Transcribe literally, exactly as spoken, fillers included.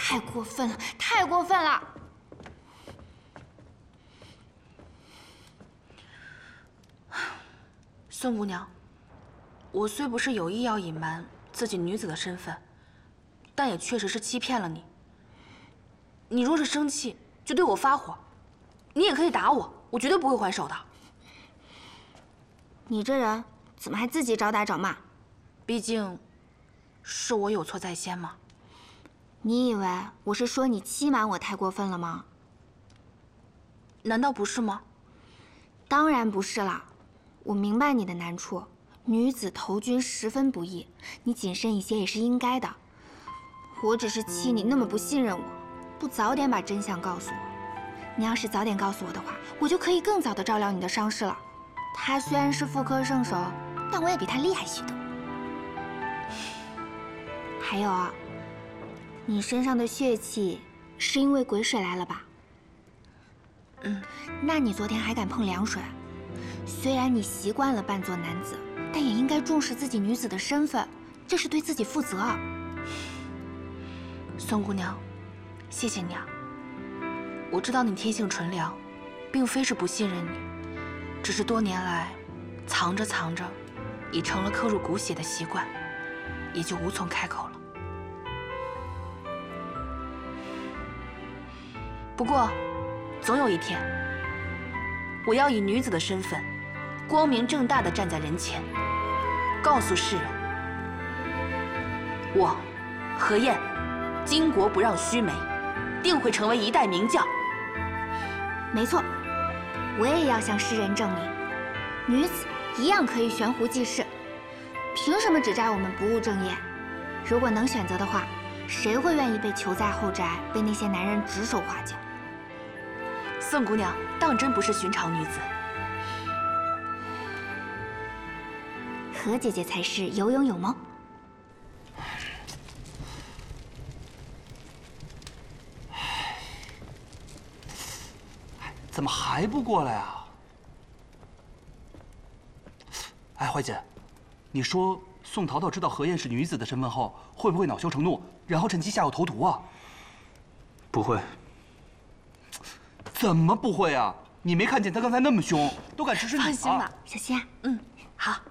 太过分了，太过分了！ 孙姑娘，我虽不是有意要隐瞒自己女子的身份，但也确实是欺骗了你。你若是生气，就对我发火，你也可以打我，我绝对不会还手的。 你这人怎么还自己找打找骂？ 毕竟，是我有错在先嘛。 你以为我是说你欺瞒我太过分了吗？ 难道不是吗？ 当然不是了。我明白你的难处，女子投军十分不易，你谨慎一些也是应该的。我只是气你那么不信任我，不早点把真相告诉我。你要是早点告诉我的话，我就可以更早的照料你的伤势了。他虽然是妇科圣手，但我也比他厉害许多。还有啊，你身上的血气是因为鬼水来了吧？ 嗯， 那你昨天还敢碰凉水？虽然你习惯了扮作男子，但也应该重视自己女子的身份，这是对自己负责。 孙姑娘，谢谢你啊。我知道你天性纯良，并非是不信任你，只是多年来藏着藏着，已成了刻入骨血的习惯，也就无从开口了。不过，总有一天，我要以女子的身份，光明正大地站在人前，告诉世人，我何晏，巾帼不让须眉，定会成为一代名将。 没错，我也要向世人证明，女子一样可以悬壶济世。凭什么只摘我们不务正业？如果能选择的话，谁会愿意被囚在后宅，被那些男人指手画脚？ 宋姑娘当真不是寻常女子。 何姐姐才是有勇有谋。 怎么还不过来啊？哎，怀姐，你说宋淘淘知道何晏是女子的身份后，会不会恼羞成怒，然后趁机下药投毒啊？ 不会。 怎么不会啊？你没看见他刚才那么凶，都敢指使你了？ 放心吧， 小心啊。 嗯，好。